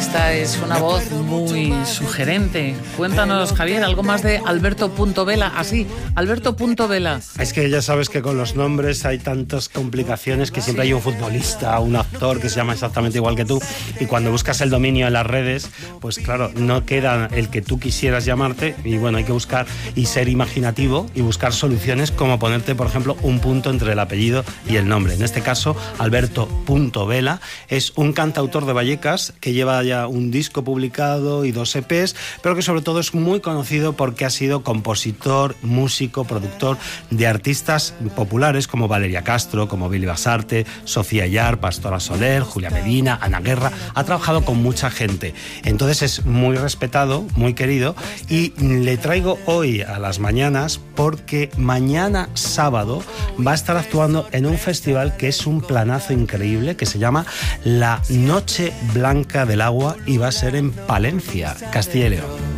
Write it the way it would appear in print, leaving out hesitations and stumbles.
Esta es una voz muy sugerente. Cuéntanos, Javier, algo más de Alberto Vela. Así, Alberto Vela. Es que ya sabes que con los nombres hay tantas complicaciones que siempre hay un futbolista, un actor que se llama exactamente igual que tú, y cuando buscas el dominio en las redes, pues claro, no queda el que tú quisieras llamarte, y bueno, hay que buscar y ser imaginativo y buscar soluciones como ponerte, por ejemplo, un punto entre el apellido y el nombre. En este caso, Alberto Vela es un cantautor de Vallecas que lleva ya un disco publicado y 2 EPs, pero que sobre todo es muy conocido porque ha sido compositor, músico, productor de artistas populares como Valeria Castro, como Billy Basarte, Sofía Yar, Pastora Soler, Julia Medina, Ana Guerra. Ha trabajado con mucha gente, entonces es muy respetado, muy querido, y le traigo hoy a las mañanas porque mañana sábado va a estar actuando en un festival que es un planazo increíble, que se llama La Noche Blanca del Agua, y va a ser en Palencia, Castilla y León.